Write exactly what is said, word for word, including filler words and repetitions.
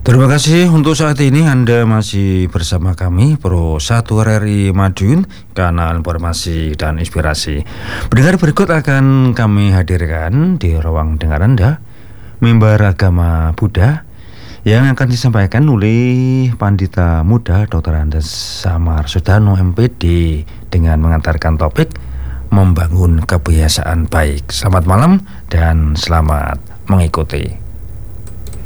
Terima kasih untuk saat ini Anda masih bersama kami Pro satu R R I Madiun, kanal informasi dan inspirasi. Pendengar, berikut akan kami hadirkan di ruang dengar Anda mimbar agama Buddha yang akan disampaikan oleh Pandita Muda Doktor Andes Samar Sudano M P D dengan mengantarkan topik membangun kebiasaan baik. Selamat malam dan selamat mengikuti.